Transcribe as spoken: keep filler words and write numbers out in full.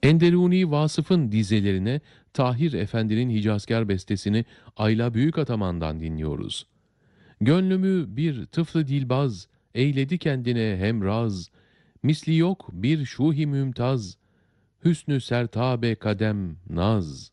Enderuni Vasıf'ın dizelerine Tahir Efendi'nin Hicazkar bestesini Ayla Büyükataman'dan dinliyoruz. Gönlümü bir tıflı dilbaz, eyledi kendine hemraz, misli yok bir şuhi mümtaz, hüsnü sertabe kadem naz.